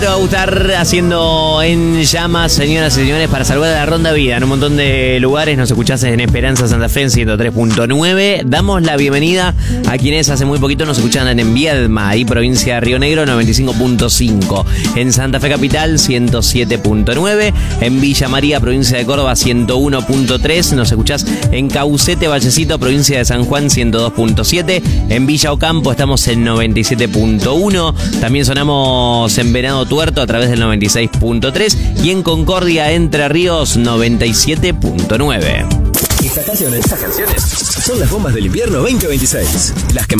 te va a gustar haciendo En Llamas, señoras y señores, para salvar a la Ronda Vida. En un montón de lugares nos escuchás en Esperanza Santa Fe en 103.9. Damos la bienvenida a quienes hace muy poquito nos escuchan en Viedma, ahí provincia de Río Negro, 95.5. En Santa Fe Capital, 107.9. En Villa María, provincia de Córdoba, 101.3. Nos escuchás en Caucete, Vallecito, provincia de San Juan, 102.7. En Villa Ocampo estamos en 97.1. También sonamos en Venado Tuerto a través del 96.3 y en Concordia, Entre Ríos, 97.9. Estas canciones son las bombas del invierno 2026. Las que más